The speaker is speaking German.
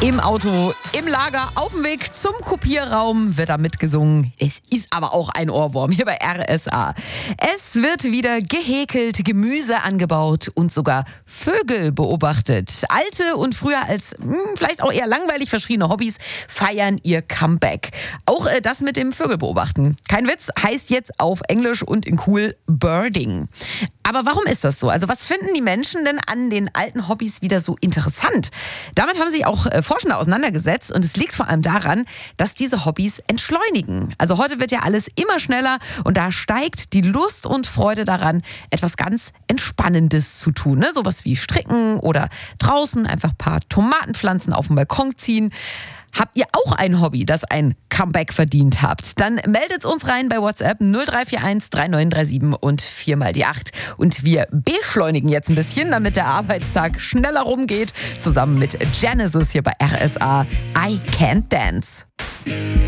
Im Auto, im Lager, auf dem Weg zum Kopierraum wird da mitgesungen. Es ist aber auch ein Ohrwurm hier bei RSA. Es wird wieder gehäkelt, Gemüse angebaut und sogar Vögel beobachtet. Alte und früher als vielleicht auch eher langweilig verschriene Hobbys feiern ihr Comeback. Auch das mit dem Vögelbeobachten. Kein Witz, heißt jetzt auf Englisch und in cool Birding. Aber warum ist das so? Also was finden die Menschen denn an den alten Hobbys wieder so interessant? Damit haben sich auch Forschende auseinandergesetzt und es liegt vor allem daran, dass diese Hobbys entschleunigen. Also heute wird ja alles immer schneller und da steigt die Lust und Freude daran, etwas ganz Entspannendes zu tun. Ne? Sowas wie stricken oder draußen einfach ein paar Tomatenpflanzen auf dem Balkon ziehen. Habt ihr auch ein Hobby, das ein Comeback verdient habt? Dann meldet uns rein bei WhatsApp 0341 3937 und 4x8. Und wir beschleunigen jetzt ein bisschen, damit der Arbeitstag schneller rumgeht. Zusammen mit Genesis hier bei RSA. I Can't Dance.